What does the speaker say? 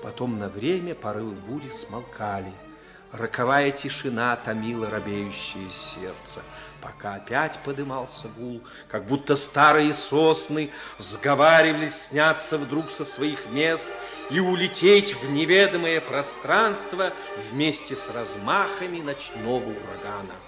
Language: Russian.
Потом на время порывы бури смолкали. Роковая тишина томила робеющее сердце, пока опять подымался гул, как будто старые сосны сговаривались сняться вдруг со своих мест и улететь в неведомое пространство вместе с размахами ночного урагана.